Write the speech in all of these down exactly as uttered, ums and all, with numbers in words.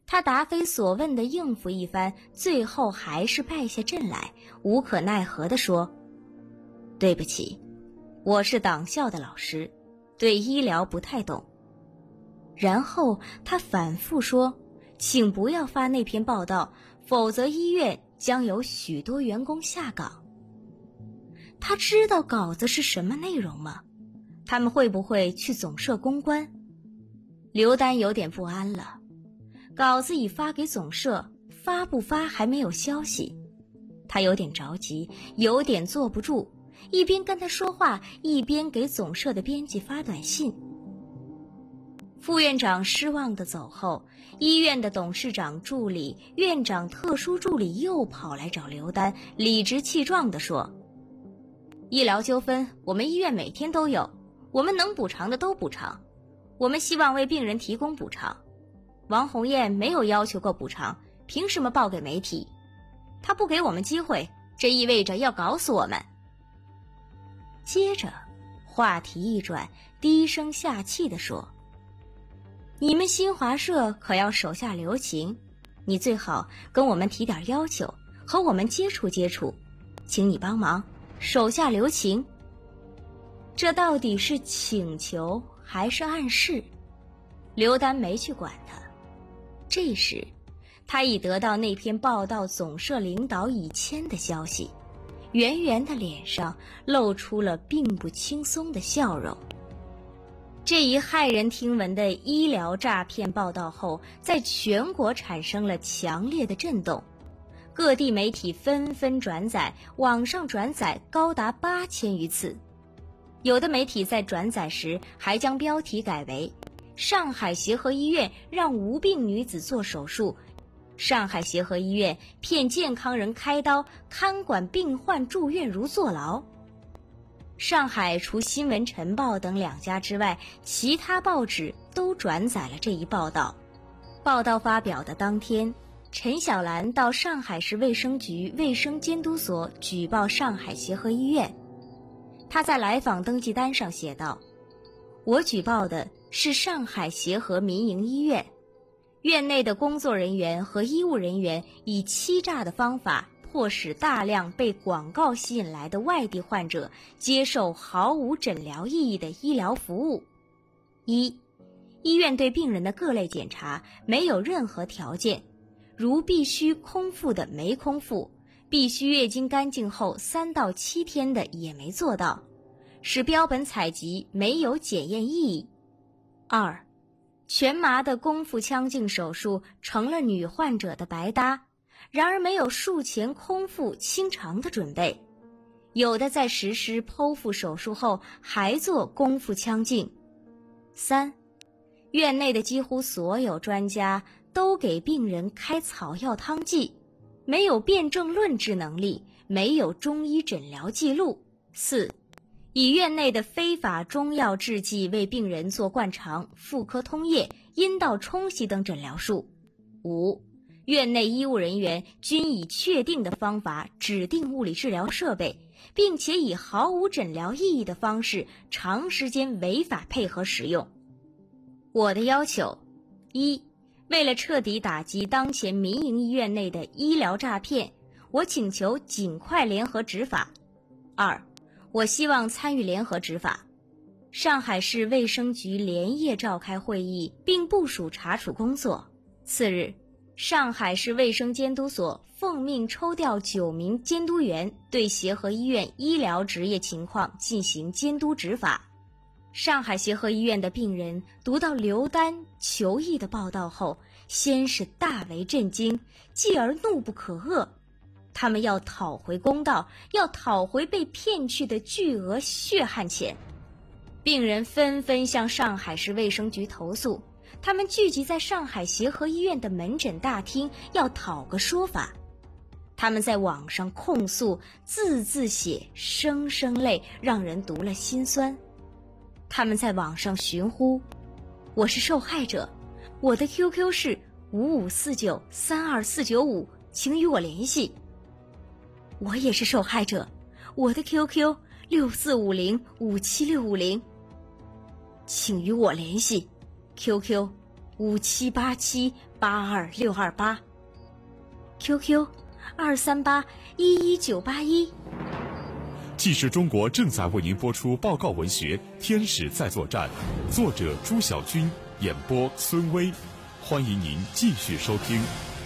他答非所问地应付一番，最后还是败下阵来，无可奈何地说：对不起，我是党校的老师，对医疗不太懂。然后他反复说，请不要发那篇报道，否则医院将有许多员工下岗。他知道稿子是什么内容吗？他们会不会去总社公关？刘丹有点不安了。稿子已发给总社，发不发还没有消息。他有点着急，有点坐不住，一边跟他说话，一边给总社的编辑发短信。副院长失望地走后，医院的董事长助理、院长特殊助理又跑来找刘丹，理直气壮地说：医疗纠纷我们医院每天都有，我们能补偿的都补偿，我们希望为病人提供补偿。王红艳没有要求过补偿，凭什么报给媒体？他不给我们机会，这意味着要搞死我们。接着话题一转，低声下气地说：你们新华社可要手下留情，你最好跟我们提点要求，和我们接触接触，请你帮忙，手下留情。这到底是请求还是暗示？刘丹没去管他。这时他已得到那篇报道总社领导已签的消息，圆圆的脸上露出了并不轻松的笑容。这一骇人听闻的医疗诈骗报道后，在全国产生了强烈的震动，各地媒体纷纷转载，网上转载高达八千余次。有的媒体在转载时还将标题改为上海协和医院让无病女子做手术，上海协和医院骗健康人开刀，看管病患住院如坐牢。上海除新闻晨报等两家之外，其他报纸都转载了这一报道。报道发表的当天，陈小兰到上海市卫生局卫生监督所举报上海协和医院。她在来访登记单上写道：我举报的是上海协和民营医院，院内的工作人员和医务人员以欺诈的方法迫使大量被广告吸引来的外地患者接受毫无诊疗意义的医疗服务。一、医院对病人的各类检查没有任何条件，如必须空腹的没空腹，必须月经干净后三到七天的也没做到，使标本采集没有检验意义。二、全麻的宫腹腔镜手术成了女患者的白搭，然而没有术前空腹清肠的准备，有的在实施剖腹手术后还做宫腹腔镜。三、院内的几乎所有专家都给病人开草药汤剂，没有辩证论治能力，没有中医诊疗记录。四、以院内的非法中药制剂为病人做灌肠、妇科通液、阴道冲洗等诊疗术。五、院内医务人员均以确定的方法指定物理治疗设备，并且以毫无诊疗意义的方式长时间违法配合使用。我的要求：一、为了彻底打击当前民营医院内的医疗诈骗，我请求尽快联合执法。二、我希望参与联合执法。上海市卫生局连夜召开会议，并部署查处工作。次日，上海市卫生监督所奉命抽调九名监督员，对协和医院医疗执业情况进行监督执法。上海协和医院的病人读到刘丹求医的报道后，先是大为震惊，继而怒不可遏。他们要讨回公道，要讨回被骗去的巨额血汗钱。病人纷纷向上海市卫生局投诉，他们聚集在上海协和医院的门诊大厅，要讨个说法。他们在网上控诉，字字血，声声泪，让人读了心酸。他们在网上寻呼：我是受害者，我的 Q Q 是五五四九三二四九五，请与我联系。我也是受害者，我的 Q Q 六四五零五七六五零，请与我联系。Q Q 五七八七八二六二八 ，Q Q 二三八一一九八一。 既是中国正在为您播出报告文学《天使在作战》，作者朱晓军，演播孙威，欢迎您继续收听。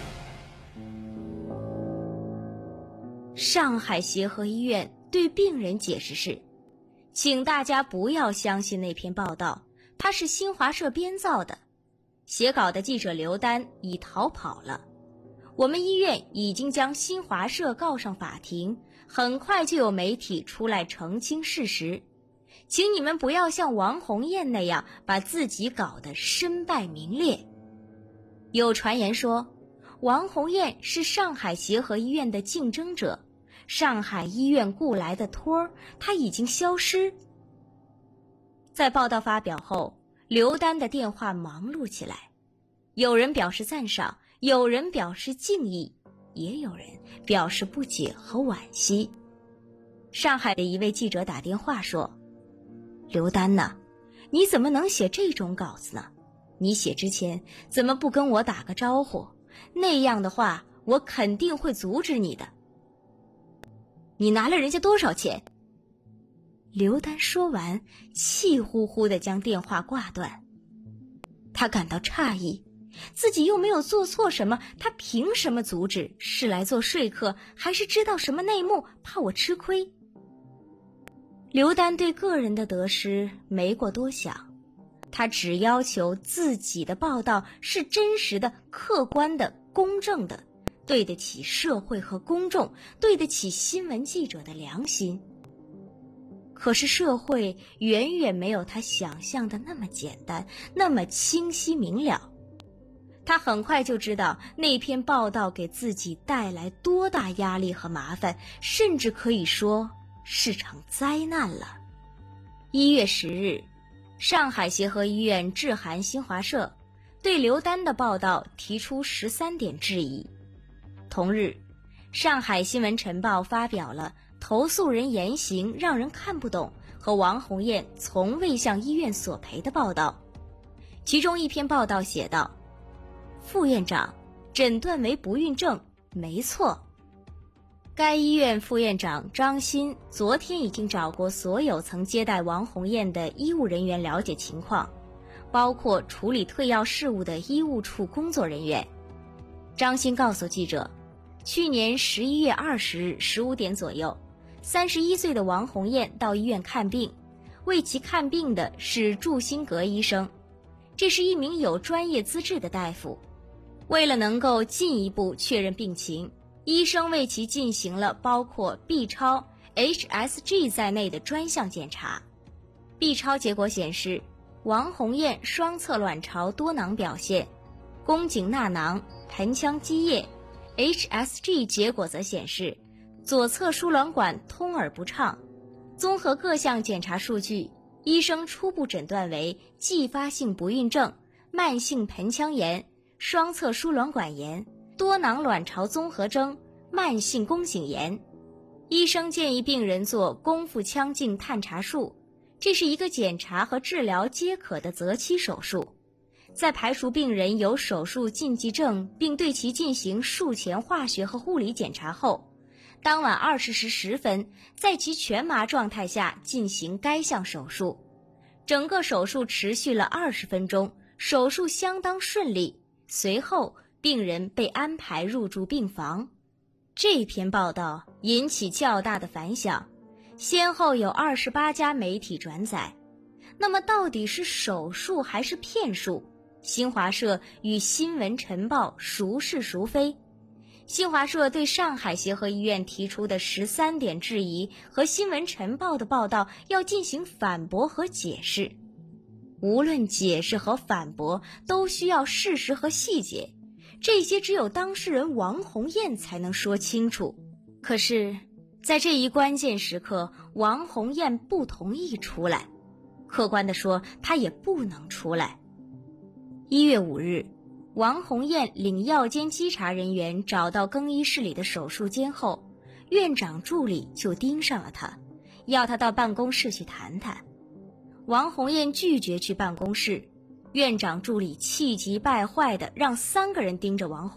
上海协和医院对病人解释是，请大家不要相信那篇报道，它是新华社编造的。写稿的记者刘丹已逃跑了，我们医院已经将新华社告上法庭，很快就有媒体出来澄清事实，请你们不要像王红艳那样把自己搞得身败名裂。有传言说，王红艳是上海协和医院的竞争者，上海医院雇来的托儿，他已经消失。在报道发表后，刘丹的电话忙碌起来，有人表示赞赏，有人表示敬意，也有人表示不解和惋惜。上海的一位记者打电话说，刘丹呐，你怎么能写这种稿子呢？你写之前怎么不跟我打个招呼？那样的话我肯定会阻止你的。你拿了人家多少钱？刘丹说完，气呼呼地将电话挂断。他感到诧异，自己又没有做错什么，他凭什么阻止？是来做说客，还是知道什么内幕，怕我吃亏？刘丹对个人的得失没过多想，他只要求自己的报道是真实的、客观的、公正的，对得起社会和公众，对得起新闻记者的良心。可是社会远远没有他想象的那么简单，那么清晰明了。他很快就知道那篇报道给自己带来多大压力和麻烦，甚至可以说是场灾难了。一月十日，上海协和医院致函新华社，对刘丹的报道提出十三点质疑。同日，上海新闻晨报发表了投诉人言行让人看不懂和王红艳从未向医院索赔的报道。其中一篇报道写道，副院长诊断为不孕症，没错。该医院副院长张鑫昨天已经找过所有曾接待王红艳的医务人员了解情况，包括处理退药事务的医务处工作人员。张鑫告诉记者，去年十一月二十日十五点左右，三十一岁的王红艳到医院看病，为其看病的是祝新阁医生，这是一名有专业资质的大夫。为了能够进一步确认病情，医生为其进行了包括 B 超、H S G 在内的专项检查。B 超结果显示，王红艳双侧卵巢多囊表现，宫颈纳囊、盆腔积液。H S G 结果则显示，左侧输卵管通而不畅。综合各项检查数据，医生初步诊断为继发性不孕症、慢性盆腔炎、双侧输卵管炎、多囊卵巢综合征、慢性宫颈炎。医生建议病人做宫腹腔镜探查术，这是一个检查和治疗皆可的择期手术。在排除病人有手术禁忌症并对其进行术前化学和物理检查后，当晚二十时十分在其全麻状态下进行该项手术。整个手术持续了二十分钟，手术相当顺利，随后病人被安排入住病房。这篇报道引起较大的反响，先后有二十八家媒体转载。那么到底是手术还是骗术？新华社与新闻晨报孰是孰非？新华社对上海协和医院提出的十三点质疑和新闻晨报的报道要进行反驳和解释。无论解释和反驳，都需要事实和细节，这些只有当事人王红艳才能说清楚。可是，在这一关键时刻，王红艳不同意出来。客观地说，她也不能出来。一月五日，王红艳领药监稽查人员找到更衣室里的手术间后，院长助理就盯上了他，要他到办公室去谈谈。王红艳拒绝去办公室， 院长助理气急败坏地让三个人盯着王红。